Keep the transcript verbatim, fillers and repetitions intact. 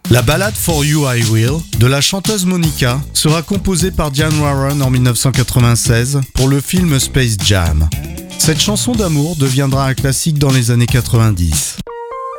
La ballade For You I Will de la chanteuse Monica sera composée par Diane Warren en dix-neuf cent quatre-vingt-seize pour le film Space Jam. Cette chanson d'amour deviendra un classique dans les années quatre-vingt-dix.